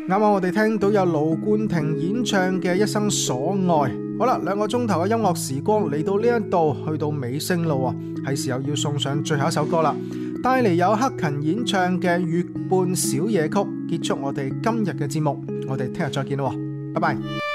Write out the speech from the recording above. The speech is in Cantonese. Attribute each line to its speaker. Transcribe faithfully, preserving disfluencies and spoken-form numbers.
Speaker 1: 啱啱我哋聽到有盧冠廷演唱嘅《一生所愛》。好啦，兩個鐘頭嘅音樂時光嚟到呢一度，去到尾聲咯啊，係時候要送上最後一首歌啦。帶嚟有克勤演唱嘅《月半小夜曲》，結束我哋今日嘅節目。我哋聽日再見咯，拜拜。